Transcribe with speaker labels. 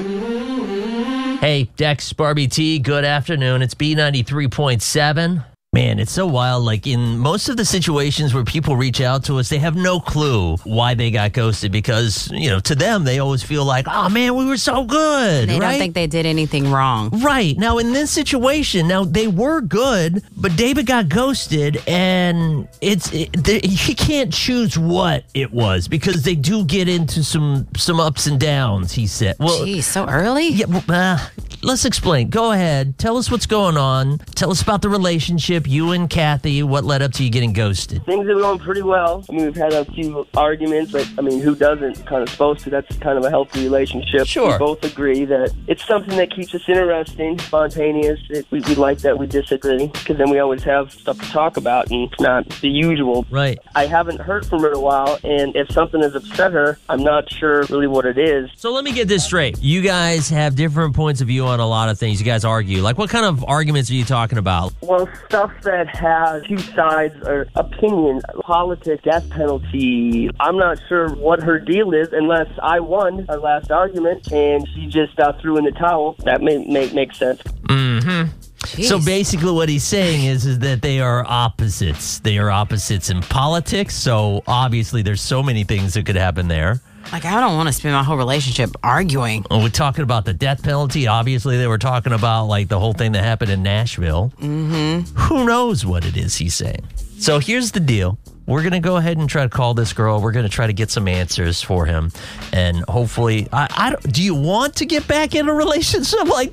Speaker 1: Hey, Dex, Barbie T, good afternoon. It's B93.7. Man, it's so wild. Like, in most of the situations where people reach out to us, they have no clue why they got ghosted because, to them, they always feel like, oh, man, we were so good.
Speaker 2: They
Speaker 1: right?
Speaker 2: don't think they did anything wrong.
Speaker 1: Right. Now, in this situation, they were good, but David got ghosted, and he can't choose what it was because they do get into some ups and downs, he said. Well,
Speaker 2: Geez, so early?
Speaker 1: Yeah, let's explain. Go ahead. Tell us what's going on. Tell us about the relationship, you and Kathy, what led up to you getting ghosted.
Speaker 3: Things are going pretty well. We've had a few arguments, but, who doesn't? Kind of supposed to. That's kind of a healthy relationship.
Speaker 1: Sure.
Speaker 3: We both agree that it's something that keeps us interesting, spontaneous. We like that we disagree, because then we always have stuff to talk about, and it's not the usual.
Speaker 1: Right.
Speaker 3: I haven't heard from her in a while, and if something has upset her, I'm not sure really what it is.
Speaker 1: So let me get this straight. You guys have different points of view on a lot of things. You guys argue. Like, what kind of arguments are you talking about?
Speaker 3: Well, stuff that has two sides or opinions, politics, death penalty. I'm not sure what her deal is unless I won our last argument and she just threw in the towel. That may make sense.
Speaker 1: Mm-hmm.
Speaker 2: Jeez.
Speaker 1: So basically what he's saying is that they are opposites. They are opposites in politics, so obviously there's so many things that could happen there.
Speaker 2: Like, I don't want to spend my whole relationship arguing.
Speaker 1: We're talking about the death penalty. Obviously, they were talking about, the whole thing that happened in Nashville.
Speaker 2: Mm-hmm.
Speaker 1: Who knows what it is he's saying? So here's the deal. We're going to go ahead and try to call this girl. We're going to try to get some answers for him. And hopefully, do you want to get back in a relationship like